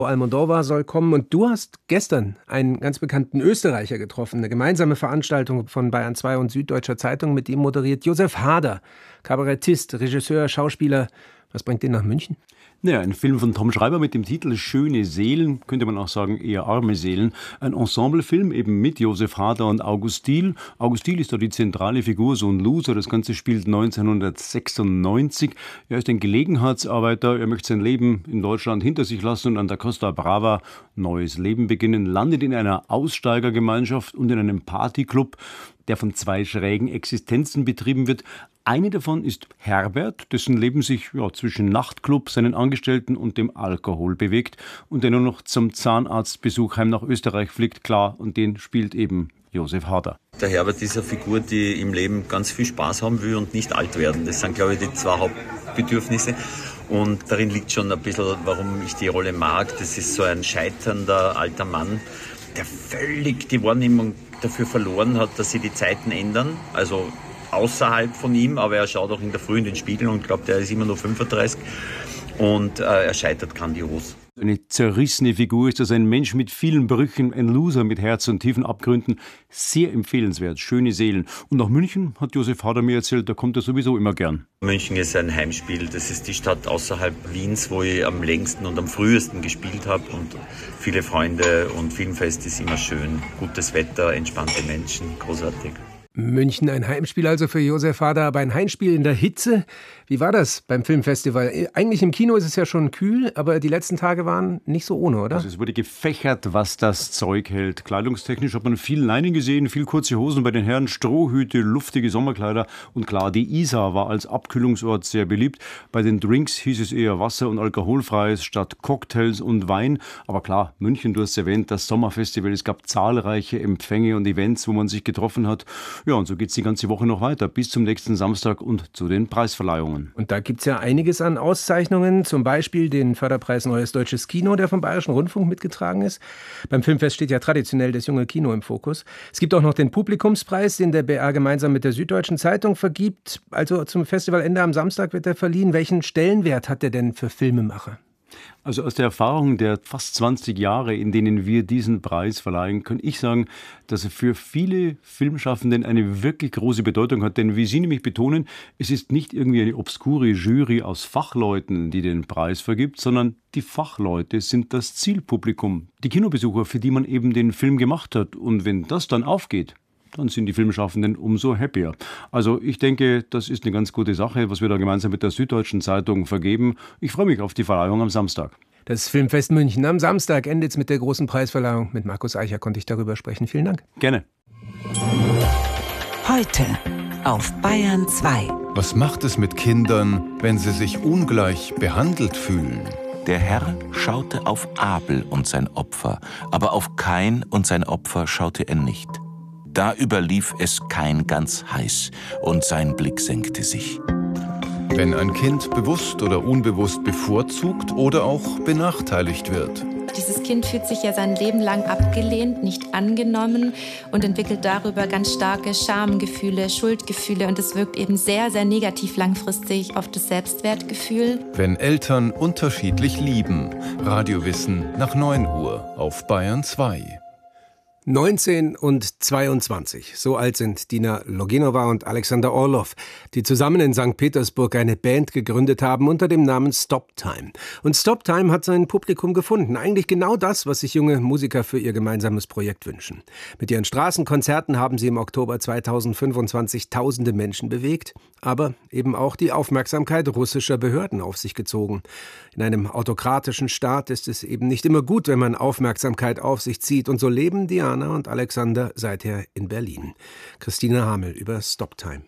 Almodóvar soll kommen und du hast gestern einen ganz bekannten Österreicher getroffen. Eine gemeinsame Veranstaltung von Bayern 2 und Süddeutscher Zeitung, mit ihm moderiert Josef Hader, Kabarettist, Regisseur, Schauspieler. Was bringt den nach München? Naja, ein Film von Tom Schreiber mit dem Titel Schöne Seelen, könnte man auch sagen eher arme Seelen. Ein Ensemblefilm eben mit Josef Hader und August Diehl. August Diehl ist da die zentrale Figur, so ein Loser. Das Ganze spielt 1996. Er ist ein Gelegenheitsarbeiter. Er möchte sein Leben in Deutschland hinter sich lassen und an der Costa Brava neues Leben beginnen. Landet in einer Aussteigergemeinschaft und in einem Partyclub, der von zwei schrägen Existenzen betrieben wird. Eine davon ist Herbert, dessen Leben sich zwischen Nachtclub, seinen Angestellten und dem Alkohol bewegt und der nur noch zum Zahnarztbesuch heim nach Österreich fliegt, klar, und den spielt eben Josef Hader. Der Herbert ist eine Figur, die im Leben ganz viel Spaß haben will und nicht alt werden. Das sind, glaube ich, die zwei Hauptbedürfnisse. Und darin liegt schon ein bisschen, warum ich die Rolle mag. Das ist so ein scheiternder alter Mann, der völlig die Wahrnehmung dafür verloren hat, dass sich die Zeiten ändern. Also außerhalb von ihm, aber er schaut auch in der Früh in den Spiegel und glaubt, er ist immer nur 35 und er scheitert grandios. Eine zerrissene Figur ist das, ein Mensch mit vielen Brüchen, ein Loser mit Herz und tiefen Abgründen. Sehr empfehlenswert, schöne Seelen. Und nach München, hat Josef Hader mir erzählt, da kommt er sowieso immer gern. München ist ein Heimspiel, das ist die Stadt außerhalb Wiens, wo ich am längsten und am frühesten gespielt habe und viele Freunde und Filmfest ist immer schön. Gutes Wetter, entspannte Menschen, großartig. München ein Heimspiel also für Josef Hader, aber ein Heimspiel in der Hitze. Wie war das beim Filmfestival? Eigentlich im Kino ist es ja schon kühl, aber die letzten Tage waren nicht so ohne, oder? Also es wurde gefächert, was das Zeug hält. Kleidungstechnisch hat man viel Leinen gesehen, viel kurze Hosen bei den Herren, Strohhüte, luftige Sommerkleider und klar, die Isar war als Abkühlungsort sehr beliebt. Bei den Drinks hieß es eher Wasser und Alkoholfreies statt Cocktails und Wein. Aber klar, München, du hast es erwähnt, das Sommerfestival, es gab zahlreiche Empfänge und Events, wo man sich getroffen hat. Ja, und so geht es die ganze Woche noch weiter, bis zum nächsten Samstag und zu den Preisverleihungen. Und da gibt es ja einiges an Auszeichnungen, zum Beispiel den Förderpreis Neues Deutsches Kino, der vom Bayerischen Rundfunk mitgetragen ist. Beim Filmfest steht ja traditionell das junge Kino im Fokus. Es gibt auch noch den Publikumspreis, den der BR gemeinsam mit der Süddeutschen Zeitung vergibt. Also zum Festivalende am Samstag wird er verliehen. Welchen Stellenwert hat der denn für Filmemacher? Also aus der Erfahrung der fast 20 Jahre, in denen wir diesen Preis verleihen, kann ich sagen, dass er für viele Filmschaffenden eine wirklich große Bedeutung hat. Denn wie Sie nämlich betonen, es ist nicht irgendwie eine obskure Jury aus Fachleuten, die den Preis vergibt, sondern die Fachleute sind das Zielpublikum. Die Kinobesucher, für die man eben den Film gemacht hat. Und wenn das dann aufgeht, dann sind die Filmschaffenden umso happier. Also ich denke, das ist eine ganz gute Sache, was wir da gemeinsam mit der Süddeutschen Zeitung vergeben. Ich freue mich auf die Verleihung am Samstag. Das Filmfest München am Samstag endet mit der großen Preisverleihung. Mit Markus Eicher konnte ich darüber sprechen. Vielen Dank. Gerne. Heute auf Bayern 2. Was macht es mit Kindern, wenn sie sich ungleich behandelt fühlen? Der Herr schaute auf Abel und sein Opfer, aber auf Kain und sein Opfer schaute er nicht. Da überlief es Kain ganz heiß, und sein Blick senkte sich. Wenn ein Kind bewusst oder unbewusst bevorzugt oder auch benachteiligt wird. Dieses Kind fühlt sich ja sein Leben lang abgelehnt, nicht angenommen und entwickelt darüber ganz starke Schamgefühle, Schuldgefühle und es wirkt eben sehr, sehr negativ langfristig auf das Selbstwertgefühl. Wenn Eltern unterschiedlich lieben. Radiowissen nach 9 Uhr auf Bayern 2. 19 und 22. So alt sind Dina Loginova und Alexander Orlov, die zusammen in St. Petersburg eine Band gegründet haben unter dem Namen Stop Time. Und Stop Time hat sein Publikum gefunden. Eigentlich genau das, was sich junge Musiker für ihr gemeinsames Projekt wünschen. Mit ihren Straßenkonzerten haben sie im Oktober 2025 tausende Menschen bewegt, aber eben auch die Aufmerksamkeit russischer Behörden auf sich gezogen. In einem autokratischen Staat ist es eben nicht immer gut, wenn man Aufmerksamkeit auf sich zieht. Und so leben Diana und Alexander seither in Berlin. Christina Hamel über Stop Time.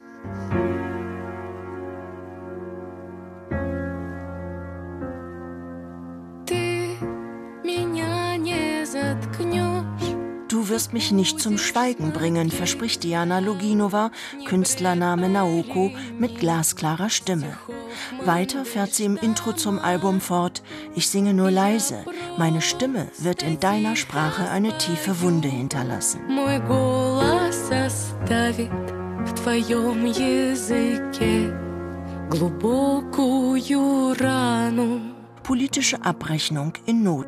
Du wirst mich nicht zum Schweigen bringen, verspricht Diana Loginova, Künstlername Naoko, mit glasklarer Stimme. Weiter fährt sie im Intro zum Album fort: Ich singe nur leise, meine Stimme wird in deiner Sprache eine tiefe Wunde hinterlassen. Мой голос оставит в твоем языке глубокую рану. politische Abrechnung in Not.